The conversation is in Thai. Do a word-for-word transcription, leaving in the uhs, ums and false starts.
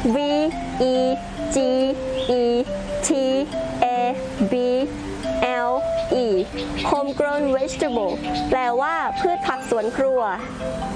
V E G E T A B L E homegrown vegetable แปลว่าพืชผักสวนครัว